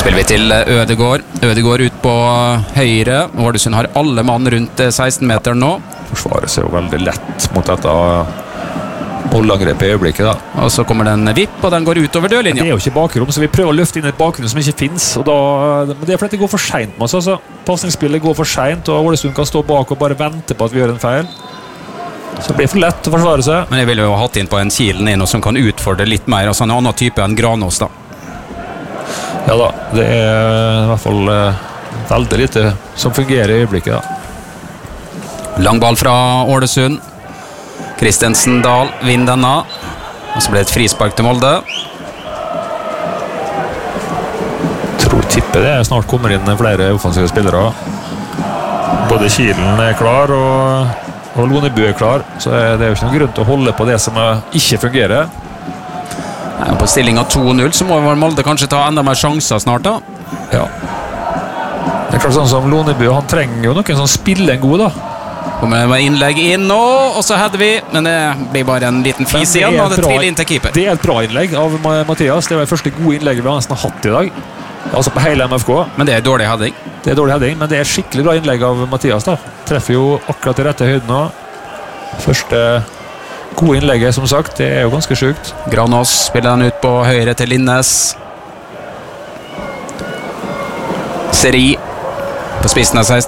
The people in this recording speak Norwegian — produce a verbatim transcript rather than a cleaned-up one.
Spiller vi til Ødegård. Ødegård ut på høyre. Ålesund har alle mann rundt seksten meter nå. Forsvaret ser jo veldig lett mot dette bollangrepet i øyeblikket da. Og så kommer den vipp, og den går utover dørlinja. Det er jo ikke bakrom, så vi prøver å løfte inn et bakgrunn som ikke finnes. Og da, men det er fordi det går for sent med oss. Altså. Passningsspillet går for sent, og Ålesund kan stå bak og bare vente på at vi gjør en feil. Så det blir for lett å forsvare seg. Men jeg ville jo ha hatt inn på en Kilen inn, som kan utfordre litt mer. Altså en annen type enn Granås da. Ja da, det er i hvert fall eh, veldig lite som fungerer i øyeblikket da. Lang ball fra Ålesund. Kristensen Dahl vinner denne. Og så ble det et frispark til Molde. Tror tippet det snart kommer inn flere offensive spillere. Både Kilen er klar og, og Loneby er klar. Så det er jo ikke noen grunn til å holde på det som ikke fungerer. Nei, på stilling av to null så må Molde kanskje ta enda mer sjanser snart da. Ja. Det er klart sånn som Loneby, han trenger jo noen som spiller en god da. Kommer med innlegg inn nå, og så hadde vi, men det blir bare en liten fis igjen, og det triller inn til keeper. Det er et bra innlegg av Mathias. Det var det første gode innlegget vi har nesten hatt i dag. Altså på hele M F K. Men det er dårlig heading. Det er dårlig heading, men det er skikkelig bra innlegg av Mathias da. Treffer jo akkurat i rette høyden nå. Første gode innlegget, som sagt, det er jo ganske sykt. Granås spiller den ut på høyre til Linnes. Seri på spissen av seksten.